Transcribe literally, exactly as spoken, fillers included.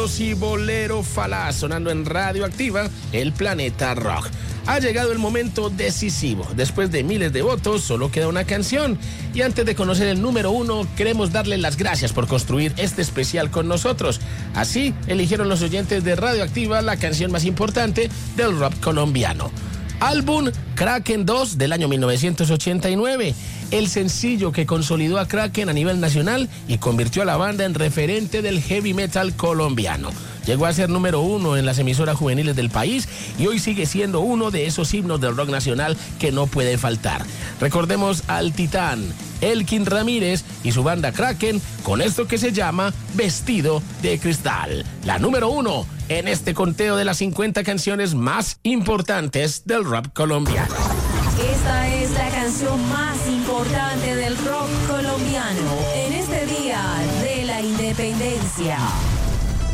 Y Bolero Falaz sonando en Radioactiva, el Planeta Rock. Ha llegado el momento decisivo. Después de miles de votos, solo queda una canción. Y antes de conocer el número uno, queremos darle las gracias por construir este especial con nosotros. Así, eligieron los oyentes de Radioactiva la canción más importante del rock colombiano. Álbum Kraken dos del año mil novecientos ochenta y nueve. El sencillo que consolidó a Kraken a nivel nacional y convirtió a la banda en referente del heavy metal colombiano. Llegó a ser número uno en las emisoras juveniles del país y hoy sigue siendo uno de esos himnos del rock nacional que no puede faltar. Recordemos al titán Elkin Ramírez y su banda Kraken con esto que se llama Vestido de Cristal. La número uno en este conteo de las cincuenta canciones más importantes del rock colombiano. Esta es la canción más importante del rock colombiano en este día de la independencia.